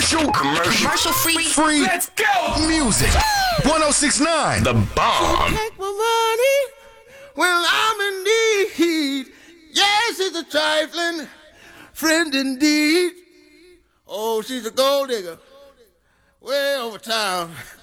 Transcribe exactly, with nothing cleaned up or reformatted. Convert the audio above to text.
Commercial, commercial, Commercial free. free. Let's go! Music. one oh six point nine. The bomb. Take my money when I'm in need. Yes, it's a trifling friend indeed. Oh, she's a gold digger way over town.